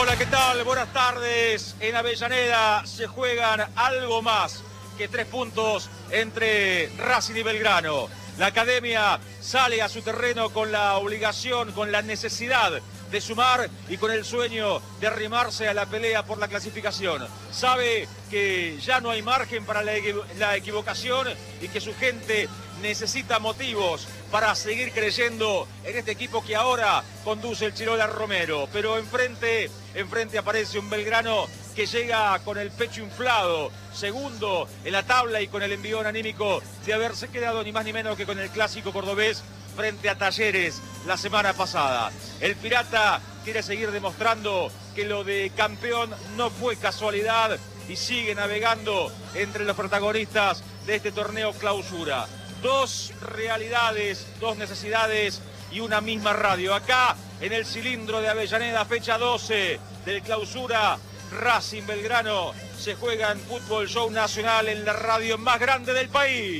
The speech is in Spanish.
Hola, ¿qué tal? Buenas tardes. En Avellaneda se juegan algo más que 3 puntos entre Racing y Belgrano. La academia sale a su terreno con la obligación, con la necesidad de sumar y con el sueño de arrimarse a la pelea por la clasificación. Sabe que ya no hay margen para la equivocación y que su gente necesita motivos para seguir creyendo en este equipo que ahora conduce el Chirola Romero. Pero enfrente aparece un Belgrano que llega con el pecho inflado, segundo en la tabla y con el envión anímico de haberse quedado ni más ni menos que con el clásico cordobés frente a Talleres la semana pasada. El Pirata quiere seguir demostrando que lo de campeón no fue casualidad y sigue navegando entre los protagonistas de este torneo clausura. Dos realidades, dos necesidades y una misma radio. Acá en el cilindro de Avellaneda, fecha 12 del clausura, Racing Belgrano se juega en Fútbol Show Nacional en la radio más grande del país.